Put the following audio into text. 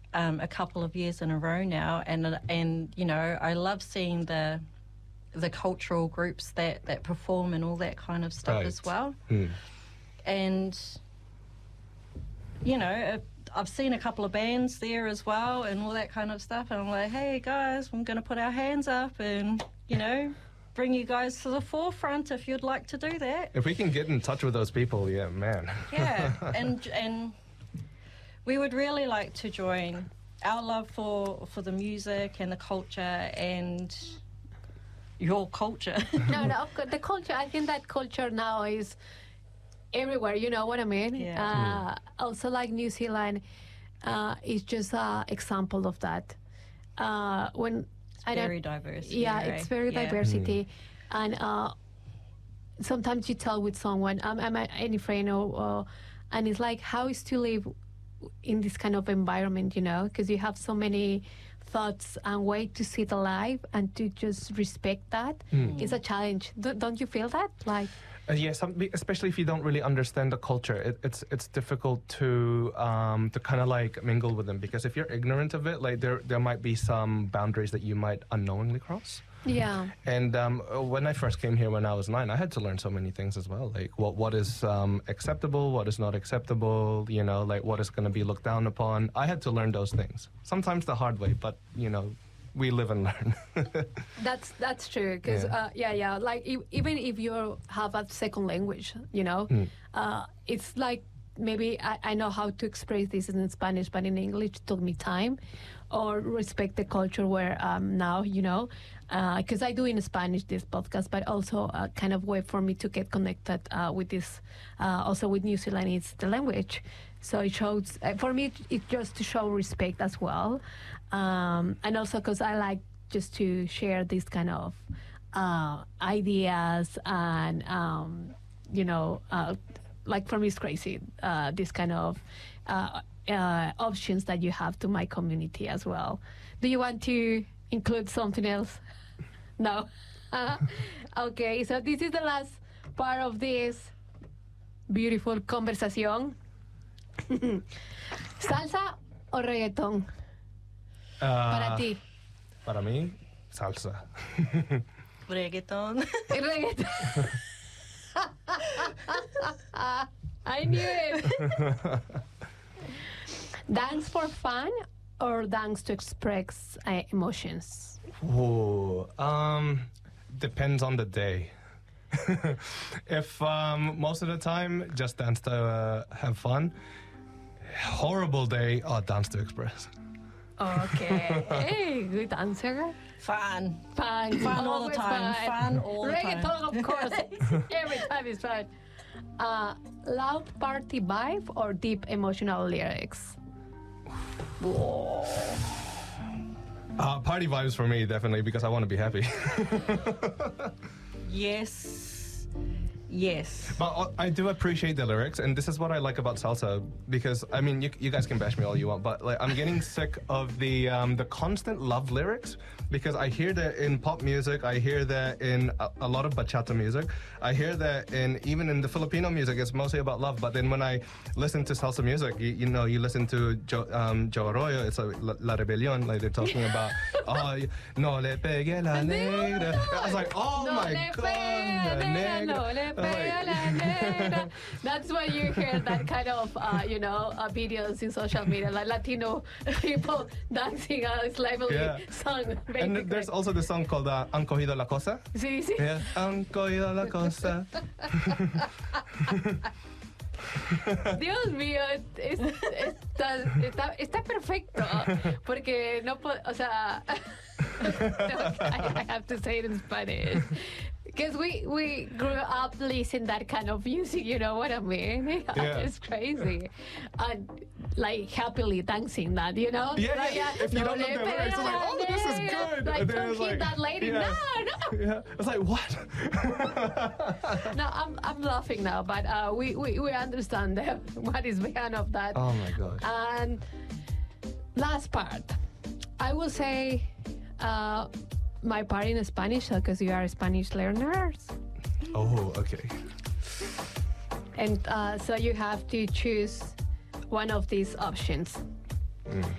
a couple of years in a row now, and you know, I love seeing the cultural groups that perform and all that kind of stuff as well. And you know, I've seen a couple of bands there as well and all that kind of stuff, and I'm like, hey guys, we're going to put our hands up and, you know, bring you guys to the forefront if you'd like to do that. If we can get in touch with those people, yeah, man. Yeah, and we would really like to join. Our love for the music and the culture and your culture. No, of course, the culture, I think that culture now is everywhere, you know what I mean? Yeah. Also, like New Zealand is just an example of that. When very diverse. Yeah, it's very diversity, and sometimes you tell with someone, I'm any friend, and it's like how is to live in this kind of environment, you know, because you have so many thoughts and way to see the life and to just respect that. It's a challenge. Don't you feel that? Like. Yes, especially if you don't really understand the culture, it's difficult to kind of like mingle with them, because if you're ignorant of it, like there might be some boundaries that you might unknowingly cross. Yeah. And when I first came here when I was 9, I had to learn so many things as well, like what is acceptable, what is not acceptable, you know, like what is going to be looked down upon. I had to learn those things, sometimes the hard way, but you know, we live and learn. That's true, because like even if you have a second language, you know, it's like maybe I know how to express this in Spanish, but in English it took me time, or respect the culture where now, you know, because I do in Spanish this podcast, but also a kind of way for me to get connected with this, also with New Zealand, is the language. So it shows, for me, it's just to show respect as well. And also because I like just to share this kind of ideas and, you know, like for me it's crazy, this kind of options that you have to my community as well. Do you want to include something else? No? Okay, so this is the last part of this beautiful conversación. ¿Salsa o reggaetón? Para ti. Para mí, salsa. Reggaeton. Reggaetón. I knew it. Dance for fun or dance to express emotions? Oh, depends on the day. If most of the time, just dance to have fun. Horrible day, dance to express. Okay. Hey, good answer. Fun all the Always time. Fun all the time. Reggaeton, of course. Every time is fun. Loud party vibe or deep emotional lyrics? Party vibes for me, definitely, because I want to be happy. Yes. But I do appreciate the lyrics, and this is what I like about salsa, because, I mean, you guys can bash me all you want, but like I'm getting sick of the constant love lyrics, because I hear that in pop music, I hear that in a lot of bachata music, I hear that even in the Filipino music, it's mostly about love, but then when I listen to salsa music, you know, you listen to Joe Arroyo, it's like La Rebelión, like they're talking about, no le pegue la negra. I was like, oh No my le God, pegue la negra. no le pegue la negra. That's why you hear that kind of, you know, videos in social media, like Latino people dancing a slavely song. Basically. And there's also the song called Han Cogido la Cosa. Sí, sí. Yeah. Han Cogido la Cosa. Dios mío, está perfecto, porque no puedo, o sea, I have to say it in Spanish. Because we grew up listening that kind of music, you know what I mean? Yeah. It's crazy. And like happily dancing that, you know? Yeah, Like, yeah. If you don't know the lyrics, it's like, oh, this is good. Like, And then don't it's hit like, that lady. yeah. No. Yeah. It's like, what? No, I'm laughing now, but we understand what is behind of that. Oh my gosh. And last part, I will say my part in Spanish, because you are Spanish learners. Oh, okay. And so you have to choose one of these options.